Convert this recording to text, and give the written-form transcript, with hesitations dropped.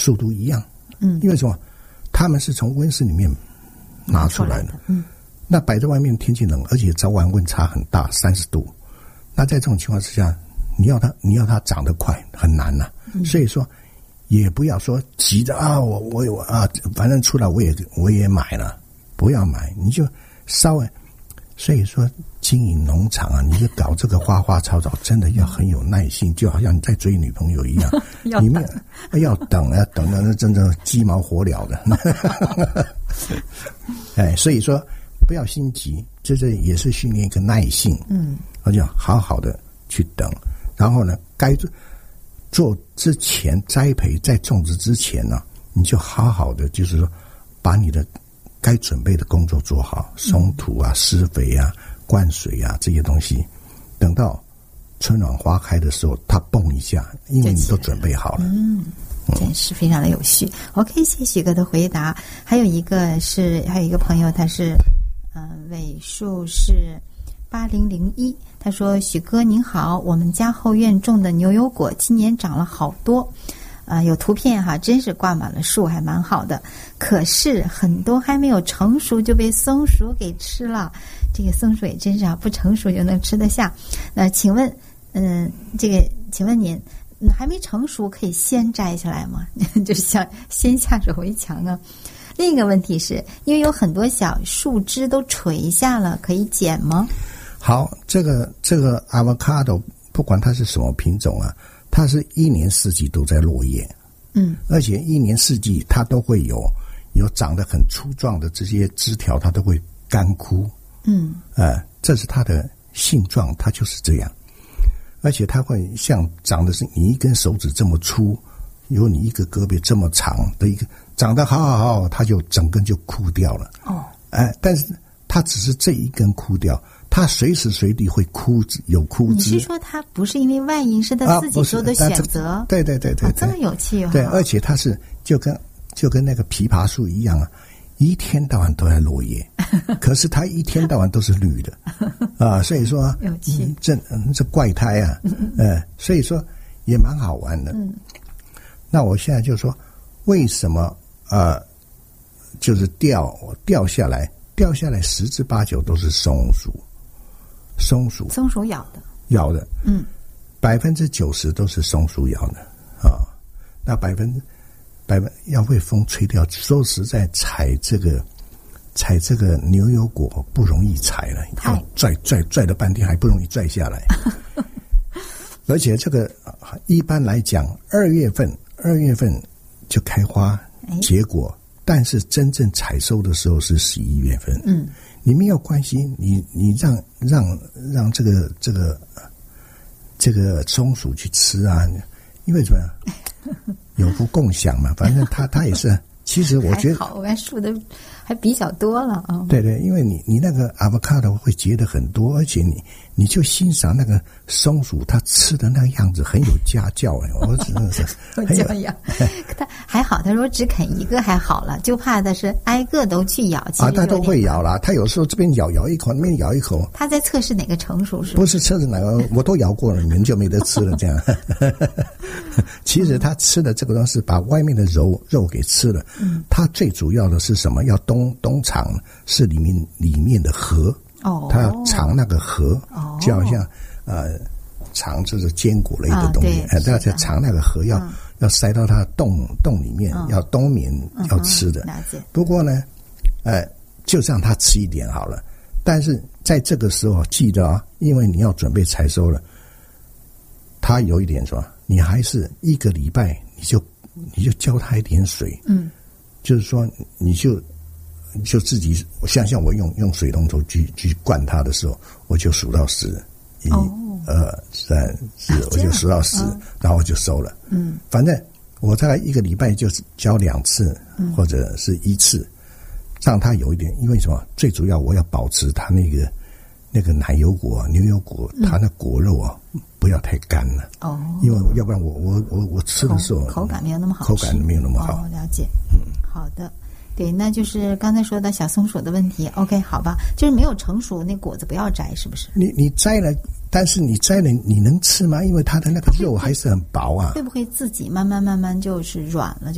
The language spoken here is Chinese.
速度一样。因为什么？他们是从温室里面拿出来的。那摆在外面天气冷，而且早晚温差很大，30度。那在这种情况之下，你要它长得快很难呐。所以说，也不要说急着啊，我反正出来我也买了，不要买，你就稍微。所以说，经营农场啊，你就搞这个花花草草，真的要很有耐心，就好像你在追女朋友一样，你们要等的，那真的鸡毛火燎的。哎，所以说不要心急，这也是训练一个耐性。而且好好的去等，然后呢，该做之前栽培在种植之前呢，你就好好的就是说把你的该准备的工作做好，松土啊、施肥啊、灌水啊这些东西，等到春暖花开的时候，它蹦一下，因为你都准备好了。 真是非常的有序。OK， 谢谢许哥的回答。还有一个朋友，他是尾数是8001，他说：“许哥您好，我们家后院种的牛油果今年长了好多。”有图片哈，真是挂满了树，还蛮好的。可是很多还没有成熟就被松鼠给吃了，这个松鼠也真是啊，不成熟就能吃得下。那请问，请问您还没成熟可以先摘下来吗？就是像先下手为强啊。另一个问题是，因为有很多小树枝都垂下了，可以剪吗？ 好，这个 avocado 不管它是什么品种啊。它是一年四季都在落叶，而且一年四季它都会有长得很粗壮的这些枝条，它都会干枯，这是它的性状，它就是这样，而且它会像长的是你一根手指这么粗，有你一个胳膊这么长的一个，长得好，它就整根就枯掉了，但是它只是这一根枯掉。它随时随地会有枯枝。 你是说它不是因为外因，是它自己做的选择？ 对， 这么有趣哦。 对，而且它是就跟那个枇杷树一样啊，一天到晚都在落叶，可是它一天到晚都是绿的啊，所以说有趣， 这怪胎啊，所以说也蛮好玩的。那我现在就说，为什么就是掉下来10之8九都是松鼠咬的，90%都是松鼠咬的啊。那百分要被风吹掉。说实在，采这个牛油果不容易采了，要拽了半天还不容易拽下来。而且这个一般来讲，2月份就开花结果，但是真正采收的时候是11月份。你没有关系，你让这个松鼠去吃啊，因为什么呀？有福共享嘛，反正它也是。其实我觉得好，我们树的还比较多了啊。 对，因为你那个 avocado 会结得很多，而且你就欣赏那个松鼠它吃的那个样子很有家教我真的是很有教养。他还好，他说只啃一个还好了，就怕的是挨个都去咬。其实它都会咬啦，它有时候这边咬一口，那边咬一口。 他在测试哪个成熟是？ 不是测试哪个，我都咬过了，你们就没得吃了这样。其实它吃的这个东西，把外面的肉给吃了。它最主要的是什么？要冬藏是里面的核。它要藏那个核，就好像藏这是坚果类的东西，它要藏那个核，要塞到它的洞里面，要冬眠要吃的。不过呢，就让它吃一点好了。但是在这个时候记得啊，因为你要准备采收了，它有一点什么，你还是1个礼拜你就浇它一点水，就是说你就自己像我用水龙头去灌它的时候，我就数到10，1、2、3、4，我就数到10，然后我就收了。反正我大概1个礼拜就浇2次，或者是1次，让它有一点，因为什么？最主要我要保持它那个奶油果、牛油果，它那果肉啊不要太干了。因为要不然我吃的时候口感没有那么好，了解。好的。对，那就是刚才说的小松鼠的问题。OK， 好吧，就是没有成熟那果子不要摘，是不是？ 你摘了，但是你摘了你能吃吗？因为它的那个肉还是很薄啊。 会不会自己慢慢就是软了？